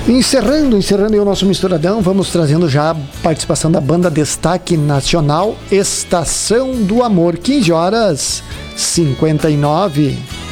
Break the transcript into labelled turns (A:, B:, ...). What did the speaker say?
A: Encerrando aí o nosso Misturadão, vamos trazendo já a participação da banda Destaque Nacional, Estação do Amor, 15 horas 59.